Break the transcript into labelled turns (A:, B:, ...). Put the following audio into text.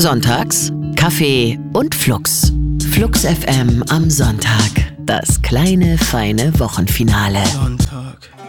A: Sonntags Kaffee und Flux. Flux FM am Sonntag. Das kleine, feine Wochenfinale.
B: Sonntag.